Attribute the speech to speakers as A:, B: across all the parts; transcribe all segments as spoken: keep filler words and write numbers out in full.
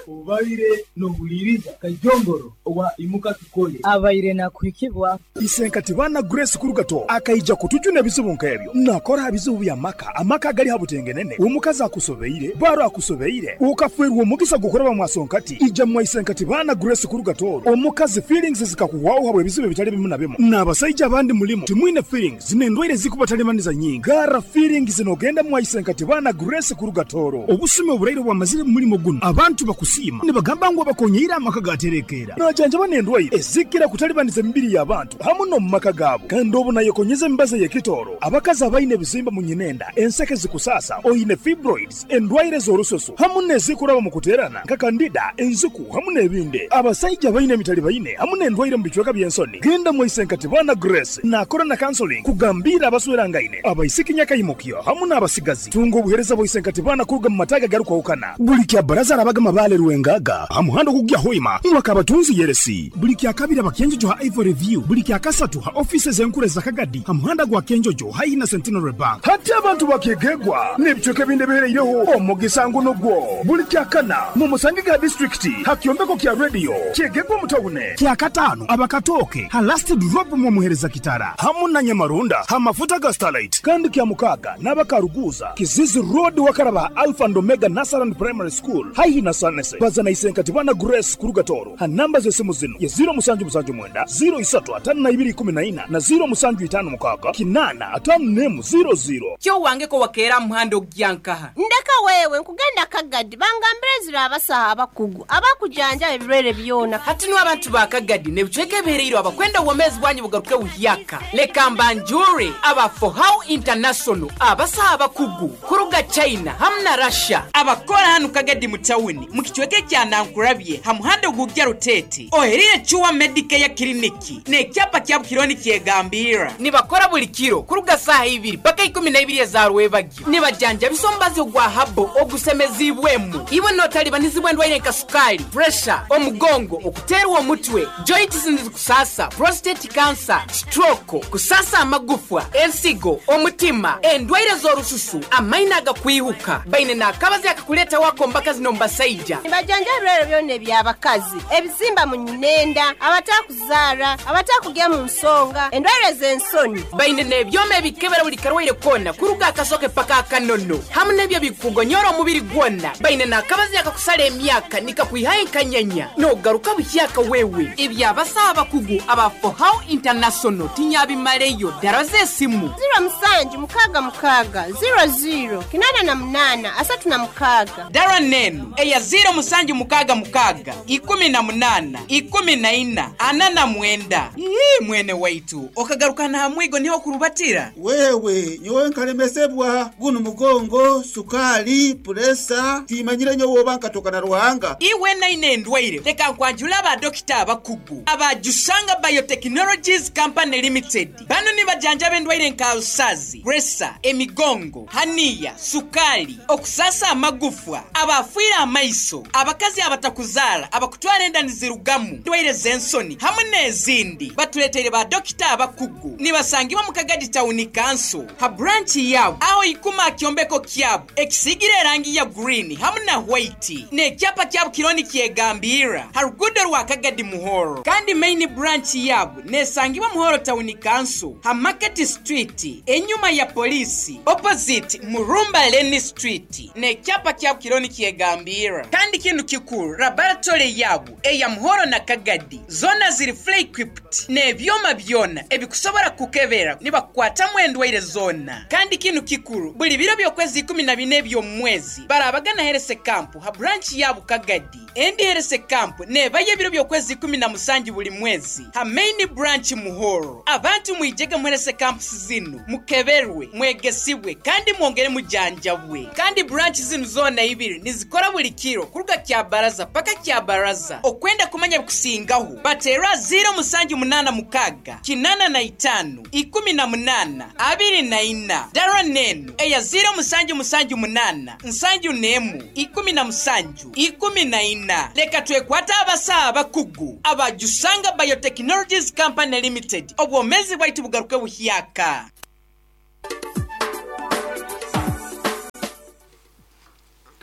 A: Ubaire no buliriza kajongoro owa imuka tukole.
B: Abaire na kwikibwa.
C: Isenkati bana Grace Kurugato akaija kutujuna bizibu nkebyo. Nakora bizibu bya maka amaka gali habutengenene. Omukazi akusobeire baro akusobeire. Ukafwerwa omugisa gukoraba mwasonkati. Ija mwa isenkati bana Grace Kurugato. Omukazi feelings zikakuwaho habwe bizibu bitali bimu na bimu. Nabasaija abandi mulimo timwine feelings zinendwaire zikubatalемaniza nyingi. Gara feelings zinogenda mwa isenkati bana Grace Kurugatoro. Obusume oburaire bwa mazire mulimo guno. Abantu bakusima nibagamba ngo bakonyira amaka gaterekera. Najanja banendwaire ezikira kutalibaniza mbiri y'abantu hamuno mumaka gabo. Kandi obuna yekonyeze mbaze yekitoro. Abakazi abaine bizimba mu nyinenda enseke zikusasa oyine fibroids endwaire z'orusoso hamune zikuraba mu kuterana nka kandida enzuku hamune ebinde. Abasaija baine mitali baine hamune endwaire mu bichweka byensoni. Genda mu isenkati bana Grace na corona counseling kugambira abaswerangaine abaisikinya kayimukyo hamune abasigazi tungo buhereza bo isenkati bana kuruga mu mataga garuka ukana. Buli kya baraza rabaga mabale ruwengaga hamuhando kugya hoima mwaka batunzi yeresi. Buli kya kabira bakenjojo ha Ivory View buli kya kasatu ha offices enkure za Kagadi hamuhanda gwa kenjojo ha ina Centenary Bank. Hati abantu bakegegwa nebichoke binde bereireho omugisango nogwo. Buli kya kana mu Musangiga district hakyombeko kya radio kyegegwa mutawune. Kya katano abakatoke ha last drop mu muhereza kitara hamuna Nyamarunda ha mafuta ga Starlight. Kandi kya mukaga nabakaruguza Kizizi Road wakaraba Alpha and Omega Nasaran Primary School hayi na Sanese bazana isenkati bana Grace Kurugatoro ha namba zesimu zino ya zero musanju musanju mwenda zero isatu atanu na ibiri kumi na ina na zero musanju itanu mukaga kinana atanu nemu zero zero.
D: Kyo wange ko wakera muhando gyankaha
E: ndeka wewe nkugenda Kagadi bangambirezira abasaha abakugu abakujanja ebirwere byona
D: hati no abantu ba Kagadi ne bichweke bereiro abakwenda womezi bwanyu bugaruke uhyaka leka mbanjure aba for how international abasaha abakugu kuruga China hamna Russia abakora hanu Kagadi mutawuni mukichweke kya nankurabye hamuhando gugya rutete oherire chuwa medical ya kliniki ne kyapa kya kironi kyegambira nibakora buli kiro kuruga saha ibiri paka ikumi na ibiri za ruwebagyo nibajanja bisombazo gwa habo ogusemezibwemu iwe notali banizibwe ndwaire kasukali pressure omugongo okuterwa omutwe joints nzikusasa prostate cancer stroke kusasa amagufwa ensigo omutima endwaire zorususu amaina agakwihuka baine nakabazi akakuleta wako mbaka zinomba saija
E: nibajanja rero byone byabakazi ebizimba mu nyinenda abatakuzara abatakugya mu nsonga endwaire zensoni
D: baine nebyome bikebera buli karwaire kona kuruga akasoke paka akanono hamune byo bikugonyora omubiri gwonna baine nakabazi akakusala emyaka nikakwihaye kanyanya no garuka buhyaka wewe ibya basaba kugu aba for how international tinyabi mareyo daraze simu
E: zero musanju mukaga mukaga zero zero kinana na munana asatu na mukaga
D: dara nenu eya zero musanju mukaga mukaga ikumi na munana ikumi na ina anana mwenda ii mwene waitu okagaruka na hamwigo niho kurubatira
F: wewe nyowe nkalemesebwa guno mugongo sukali presa timanyire nyowe banka tokana ruhanga
D: iwe na ine ndwaire teka nkwanjula ba dokita abakugu abajusanga biotechnologies company limited bano ni bajanja bendwaire nkalusazi presa emigongo hania sukali okusasa amagufwa abafwira amaiso abakazi abatakuzala abakutwara endani zirugamu ndwaire zensoni hamwe nezindi batuletere ba dokita abakugu ni basangiwa mu Kagadi town kanso ha branch yabo aho ikuma akyombeko kyabo ekisigire rangi ya green hamwe na white ne kyapa kyabo kironi kyegambira harugudo rwa Kagadi muhoro kandi main branch yabo nesangiwa muhoro town kanso ha market street enyuma ya polisi opposite Murumba Leni street ne kyapa kyabo kironi kyegambira kandi kintu kikuru laboratory yabo eya muhoro na Kagadi zona ziri fully equipped ne byoma byona ebikusobora kukebera niba kwata mwendwaire zona kandi kintu kikuru buli biro byokwezi kumi na bine byo mwezi barabagana herese camp ha branch yabo Kagadi endi herese camp ne baye biro byokwezi kumi na musanju buli mwezi ha main branch muhoro abantu mwijege muherese camp zinu mukeberwe mwegesibwe kandi mwongere mujanjabwe kandi branch zinu zona ibiri nizikora buli kiro kuruga kya baraza paka kya baraza okwenda kumanya kusingaho batera zero musanju munana mukaga kinana na itanu ikumi na munana abiri na ina dara nenu eya zero musanju musanju munana nsanju nemu ikumi na musanju ikumi na ina leka twekwata abasa abakugu abajusanga biotechnologies company limited obwomezi bwaitu bugaruke buhyaka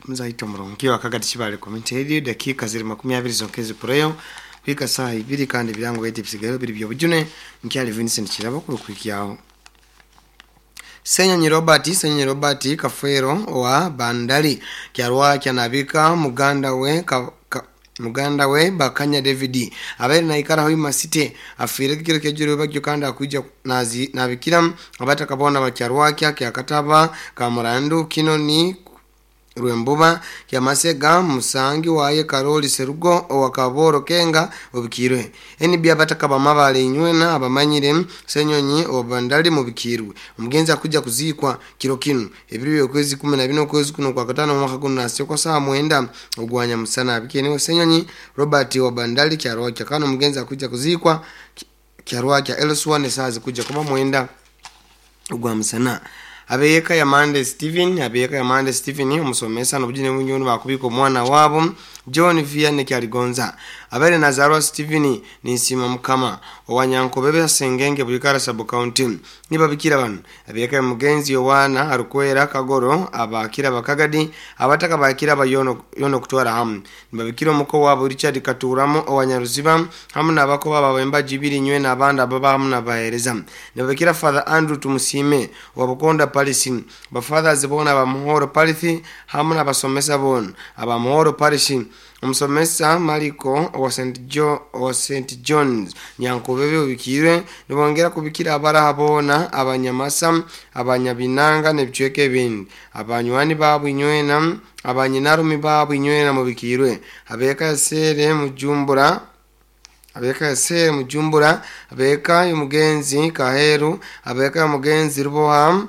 B: muzaita murongo wa kagati kibale commentary dakika ziri makumi abiri zonkezi pureyo kwika saa ibiri kandi birango bete bisigaro biri byo bujune nkyali Vincent Kirabo kurukwikiyaho Senyonyi Robert Senyonyi Robert Kafero wa Bandari kyarwa kyanabika muganda we ka, ka, muganda we Bakanya David abere na ikara hoyi masite afire kikiro kejuru bagyo kandi akujya nazi nabikira abata kabona bakyarwa kya kataba kamurandu kinoni Rwembuba kya masega musangi waye Karoli Serugo wakaboro kenga obikirwe eni bya batakaba mabale inywena abamanyire Senyonyi obandali mu bikirwe umugenza kujya kuzikwa kiro kinu ebiriwe kwezi kumi na bine kwezi kuno kwa gatano mwaka kuno nasyo kwa saa mwenda ogwanya musana bikene Senyonyi Robert obandali kya roho kya kana umugenza kujya kuzikwa kya roho kya Elswane sazi kujya kuba mwenda ogwa musana abeyeka ya Mande Steven abeyeka ya Mande Steven umusomesa n'obujine bunyoni bakubiko mwana wabo John Vianney Kyaligonza abere Nazaro Steven ninsima mukama owanyanko bebe sengenge bulikara sub county nibabikira bano abeyeka mugenzi yowana arukwera Kagoro abakira bakagadi abataka bakira bayono yono kutwara hamu nibabikira muko wabo Richard Katuramo owanyaruziba hamuna abako baba bemba jibiri nywe nabanda baba hamuna bahereza nibabikira Father Andrew Tumusime wabukonda Palisi ba fathers bona ba muhoro Palisi hamuna basomesa bon aba muhoro Palisi umusomesa Mariko wa Saint John wa Saint John's nyankobebe ubikire nibongera kubikira abara habona abanyamasa abanyabinanga nebicweke bindi abanywani babu inywena abanyinarumi babu inywena mu bikirwe abeka yasere mu Jumbura abeka yasere mu Jumbura abeka y'umugenzi Kaheru abeka y'umugenzi Ruboham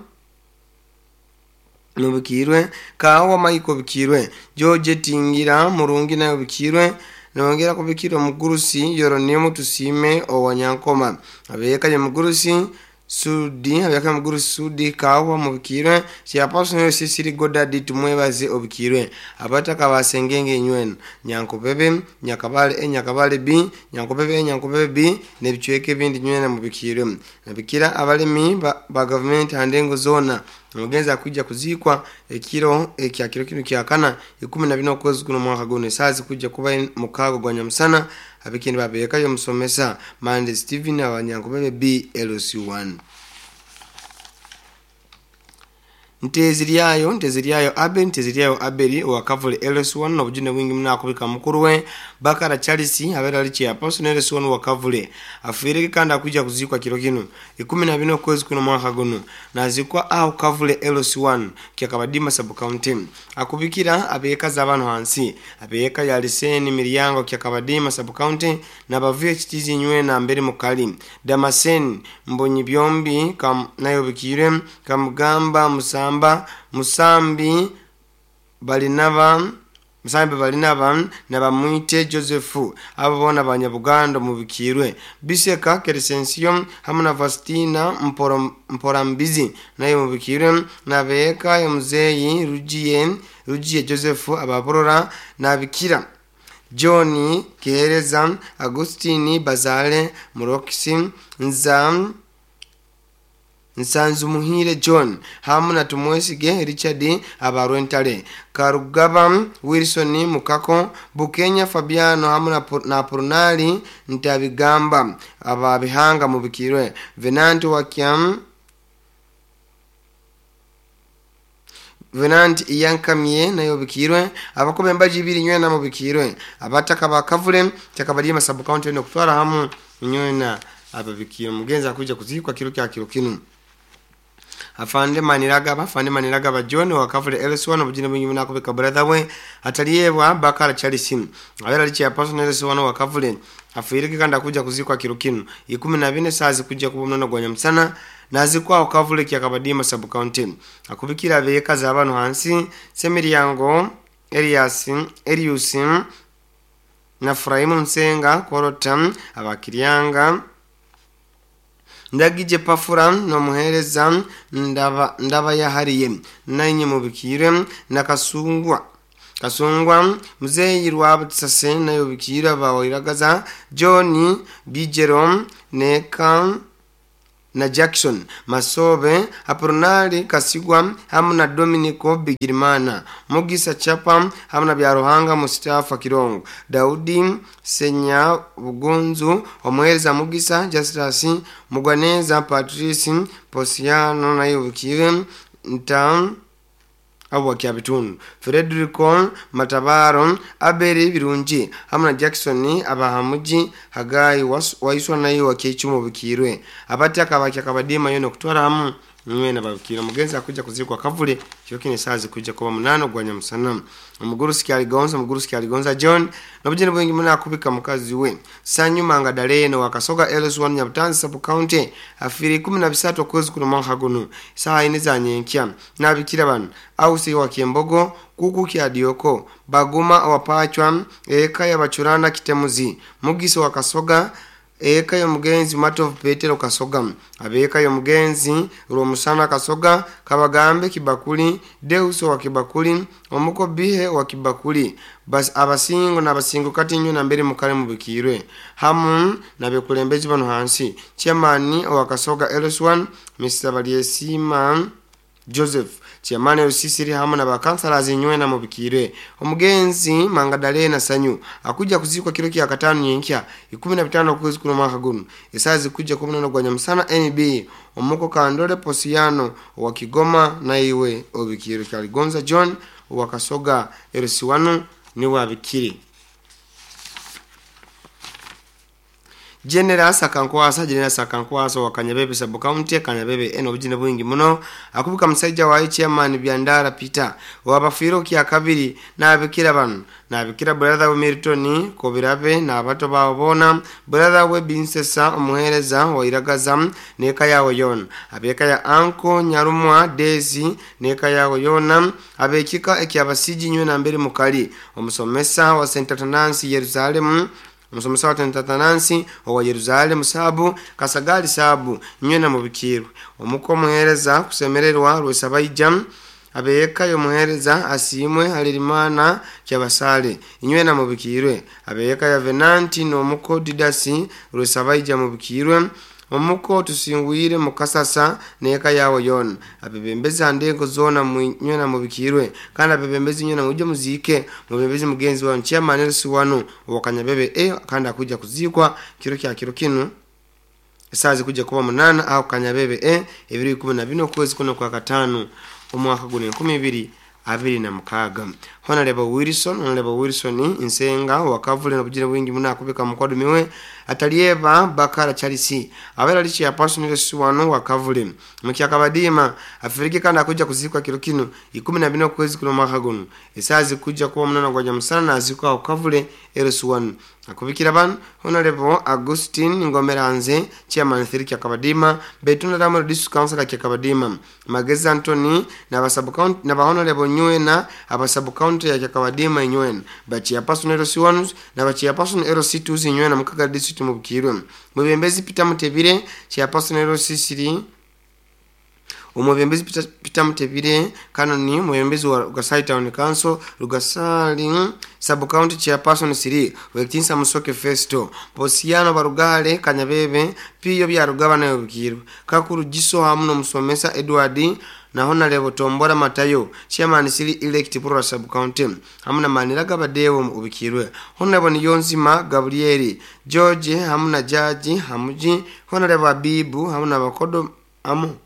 B: nubikirwe kawa Maiko bikirwe George Tingira murungi nayo bikirwe nongera kubikira mugurusi Yoronimo Tusime owanyankoma abeka ya mugurusi Sudi abeka mugurusi Sudi kawa mubikirwe cya personal sisiri Godadi tumwebaze obikirwe abataka basengenge nywena nyanko bebe nyakabale e nyakabale b nyanko bebe nyanko bebe b nebichweke bindi nywena mubikirwe nabikira abalimi ba, ba government handengo zona umugenza kujya kuzikwa ekiro ekya kiro kino kyakana ikumi na bine kwezi kuno mwaka gone sazi kujya kuba mukago gwa Nyamusana abikindi babeka yo musomesa Mande Steven abanyango bebe B L C one Nteziriyayo nteziriyayo abe nteziriyayo aberi wakavule L C one nobujine wingi mnakubika mukuruwe Bakara Charles abera lichi ya personal L C one wakavule afiriki kanda kujya kuzikwa kiro kino ikumi na bine kwezi kuno mwaka gono nazikwa au kavule L C one kyakabadima sub county akubikira abeka zabano hansi abeka ya liseni milyango kyakabadima sub county na bavuye kitizi nywe na mbere mukali Damasen mbonyi byombi kam nayo bikire kamugamba musamba Musambi balinaba Musambi balinaba nabamwite Josephu ababona banyabuganda mu bikirwe Biseka Crescencio hamuna Vastina mpora mporambizi nayo mu bikirwe nabeka ya muzeyi Rugiye Rugiye Josephu ababorora nabikira Johnny Kereza Agustini Bazale Murokisi Nzam Nsanzu Muhire John hamuna tumwesige Richard abarwentale Karugaba Wilson Mukako Bukenya Fabiano hamuna na Purnali Ntabigamba ababihanga mu bikirwe Venanti Wakyam Venant iyankamye nayo bikirwe abakobemba jibiri nywena mu bikirwe abataka bakavule cyakabadima sub county no kutwara hamu nywena ababikirwe mugenza kujya kuzikwa kiro kya kiro kinu afande maniraga bafande maniraga ba John wakavule L C one obujine bunyi munakubika brother we ataliyebwa Bakara Charles abera lichi ya personal L C one wakavule afiriki kanda kujya kuzikwa kiro kinu ikumi na bine sazi kujya kubumnono gwa Nyamusana nazikwa okavule kyakabadima sub county akubikira abeka zabano hansi Semiryango Elias Elius na Fraimu Nsenga Korotam abakirianga Ndagije Pafura no muhereza ndaba ndaba yahariye nanye mu bikire nakasungwa kasungwa muzeyi rwabutsase nayo bikira bawiragaza John Bijerom neka na Jackson Masobe Apronali Kasigwa hamna Dominico Bigirimana Mugisa Chapa hamna Byaruhanga Mustafa Kirongo Daudi Senya Bugunzu Omweza Mugisa Justus Mugwaneza Patrice Posiano na Yukiwe Ntam Awa Kiabitun Frederico Matabaro Aberi Birunji hamna Jackson Abahamuji Hagai waiswa na yiwa kechumo bikirwe abati akabaki akabadima yono kutwara hamu mwe na babikira mugenza kuja kuzikwa kavule cyokine sazi kuja kuba munano gwanya musana umuguru sikali gonza umuguru sikali gonza John nabujene bwengi muna akubika mukazi we sanyuma ngadale no wakasoga L S one Nyabutanzi sub county afiri kumi na bisatu kwezi kuno mahagunu saa ine za nyenkya nabikira bana au se wa Kiembogo kuku kya dioko baguma awapachwa eka ya bachurana kitemuzi mugiso wakasoga eka yo mugenzi Matov Petero Kasoga abeka yo mugenzi Romusana Kasoga Kabagambe Kibakuli Deuso wa Kibakuli omuko bihe wa Kibakuli bas abasingo nabasingo kati nyo na mbere mukale mubikirwe hamu na bekulembezi bano hansi chairman wa Kasoga L S one Mister Baliesima Joseph Chairman Rusisiri hamu na bakansala zinywe na mubikire omugenzi Mangadale na Sanyu akuja kuzikwa kilo kya katano nyenkya kumi na bitano kwezi kuno mahagunu esazi kuja kumi na nane gwanya musana N B omuko Kandole Posiano wa Kigoma na iwe obikire Kaligonza John wa Kasoga L S one ni wabikiri General Sakankwasa General Sakankwasa wa Kanyabebe sub county Kanyabebe eno bujine bwingi muno akubuka musajja wa chairman Byandara Peter wabafiro kya kabiri na abikira banu na abikira brother we Milton ko birabe na abato babona brother we Binsesa omuhereza wa Iragaza neka yawo yon abeka ya anko Nyarumwa Dezi neka yawo yona abekika ekyabasiji nywe na mbere mukali omusomesa wa Saint Athanasi Yerusalemu Musomesa wa Tantanansi wa Yerusalemu sabu Kasagali sabu nyena mubikirwe omuko muhereza kusemererwa Rwesabayijam abeka yo muhereza asimwe halirimana cyabasale inywena mubikirwe abeka ya Venanti no muko Didasi Rwesabayijam mubikirwe omuko tusingwire mukasasa neka yawo yon abebembeza ndego zona munywena mubikirwe kandi abebembeza nyona muje muzike mubembezi mugenzi wa chairman L S one wa Kanyabebe e kandi akuja kuzikwa kiro kya kiro kinu esazi kuja kuba munana au Kanyabebe e ibiri kumi na bine kwezi kuno kwa gatanu umwaka gune kumi ibiri abiri na mukaga Honorable Wilson Honorable Wilson insenga wakavule na bujire wingi muna akubika mukwadu miwe atalieba Bakara Charisi abera lichi ya personal L S one wakavule mukyakabadima afiriki kandi akuja kuzikwa kilo kinu kumi na bine kwezi kuno mahagunu esazi kuja kuba munana gwanya musana na azikwa wakavule L S one akubikira ban Honorable Augustine Ngomeranze chairman thiriki akabadima betuna damo district council akabadima Mageza Anthony na basabu county na ba Honorable Nywena abasabu county ya Kakabadima Nywen bachi ya personal L S one na bachi ya personal L S two Nywen na Mukaga district mubikirwe mubembezi Peter Mutebire ya personal L S three umubembezi Peter Mutebire kanoni mubembezi wa Rugasai Town Council Rugasali sub county chairperson three wekitinsa Musoke Festo Posiano Barugale Kanyabebe piyo bya rugabana yobikirwe kakuru Jiso hamuno musomesa Edward na Honorable Tombora Matayo chairman sili elect pro sub county hamuna maniraga badewo ubikirwe Honorable Yonzima Gabriel George hamuna Jaji Hamuji Honorable Abibu hamuna bakodo amo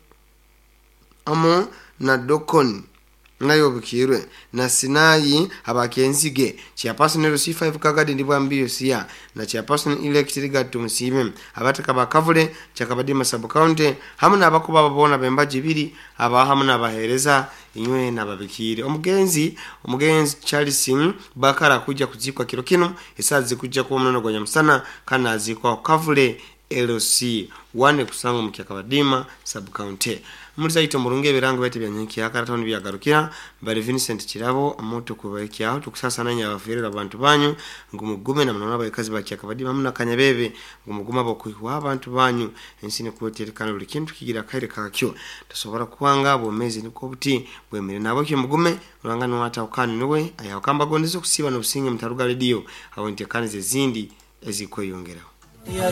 B: amo na Dokon nayo bikirwe na Sinayi abakenzige chairperson L C five Kagadi ndibwa mbiyo siya na chairperson elect Rigatu Musime abataka bakavule chakabadima sub county hamuna abakuba babona bembaji biri aba hamuna bahereza inywe na babikire omugenzi omugenzi Charles Bakara kuja kuzikwa kilo kino esazi kuja kuba munana gwanya musana kana azikwa kavule L C one kusanga mukyakabadima sub county Muriza ito murunge birango bete byanyenki akaratoni byagarukira bari Vincent Kirabo amoto kubaikyaho tukusasa nanya abafirira abantu banyu ngumugume na mwana abakazi bakyakabadima muna Kanyabebe ngumuguma bokuwa abantu banyu ensine kuterekana buli kintu kigira kaire kakyo tasobora kuwanga bomezi niko buti bwemere nabo kimugume urangano wata ukani niwe ayakamba gondezo kusiba no businge mtaruga radio awonte kanize zindi eziko yongeraho